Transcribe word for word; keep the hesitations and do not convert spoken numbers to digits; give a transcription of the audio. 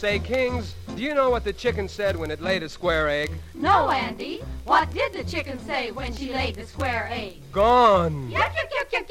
Say, Kings, do you know what the chicken said when it laid a square egg? No, Andy. What did the chicken say when she laid the square egg? Gone. Yuck, yuck, yuck, yuck,